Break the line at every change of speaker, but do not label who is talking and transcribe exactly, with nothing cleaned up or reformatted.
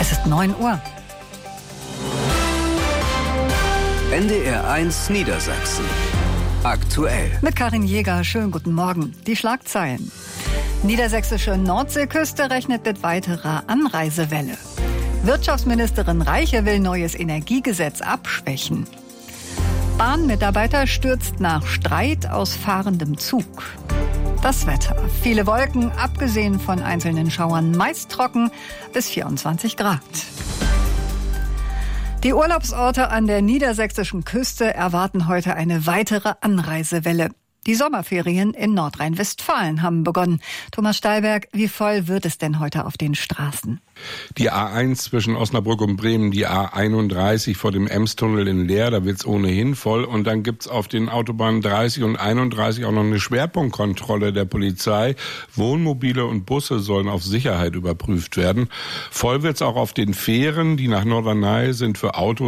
Es ist neun Uhr.
N D R eins Niedersachsen. Aktuell.
Mit Karin Jäger, schönen guten Morgen. Die Schlagzeilen. Niedersächsische Nordseeküste rechnet mit weiterer Anreisewelle. Wirtschaftsministerin Reiche will neues Energiegesetz abschwächen. Bahnmitarbeiter stürzt nach Streit aus fahrendem Zug. Das Wetter. Viele Wolken, abgesehen von einzelnen Schauern, meist trocken bis vierundzwanzig Grad. Die Urlaubsorte an der niedersächsischen Küste erwarten heute eine weitere Anreisewelle. Die Sommerferien in Nordrhein-Westfalen haben begonnen. Thomas Steilberg, wie voll wird es denn heute auf den Straßen?
Die A eins zwischen Osnabrück und Bremen, die A einunddreißig vor dem Emstunnel in Leer, da wird's ohnehin voll. Und dann gibt's auf den Autobahnen dreißig und einunddreißig auch noch eine Schwerpunktkontrolle der Polizei. Wohnmobile und Busse sollen auf Sicherheit überprüft werden. Voll wird's auch auf den Fähren, die nach Norderney sind für Autos